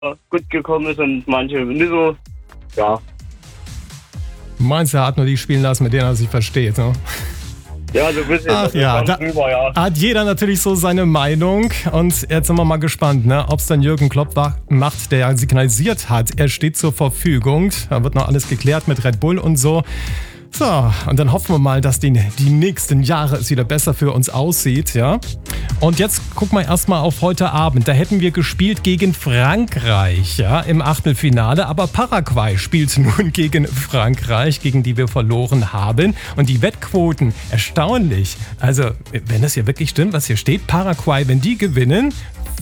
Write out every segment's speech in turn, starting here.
gut gekommen ist und manche nicht so. Ja. Meinst du, er hat nur die spielen lassen, mit denen er sich versteht, ne? Ja, so ein bisschen. Ach ja, da hat jeder natürlich so seine Meinung. Und jetzt sind wir mal gespannt, ne, ob es dann Jürgen Klopp macht, der signalisiert hat, er steht zur Verfügung. Da wird noch alles geklärt mit Red Bull und so. So, und dann hoffen wir mal, dass die nächsten Jahre es wieder besser für uns aussieht, ja. Und jetzt gucken wir erstmal auf heute Abend. Da hätten wir gespielt gegen Frankreich, ja, im Achtelfinale. Aber Paraguay spielt nun gegen Frankreich, gegen die wir verloren haben. Und die Wettquoten, erstaunlich. Also, wenn das hier wirklich stimmt, was hier steht, Paraguay, wenn die gewinnen,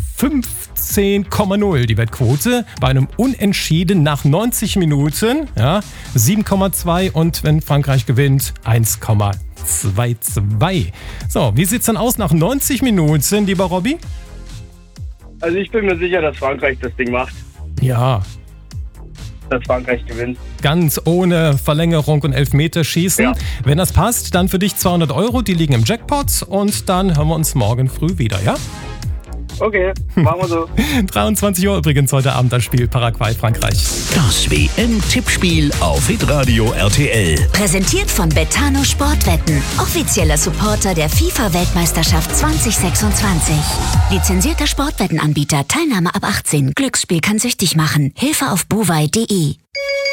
15,0 die Wettquote, bei einem Unentschieden nach 90 Minuten, ja, 7,2 und wenn Frankreich gewinnt, 1,22. So, wie sieht's dann aus nach 90 Minuten, lieber Robby? Also ich bin mir sicher, dass Frankreich das Ding macht. Ja. Dass Frankreich gewinnt. Ganz ohne Verlängerung und Elfmeterschießen. Ja. Wenn das passt, dann für dich 200 €, die liegen im Jackpot und dann hören wir uns morgen früh wieder, ja? Okay, machen wir so. 23 Uhr übrigens heute Abend das Spiel Paraguay-Frankreich. Das WM-Tippspiel auf Hitradio RTL. Präsentiert von Betano Sportwetten. Offizieller Supporter der FIFA-Weltmeisterschaft 2026. Lizenzierter Sportwettenanbieter. Teilnahme ab 18. Glücksspiel kann süchtig machen. Hilfe auf buwei.de.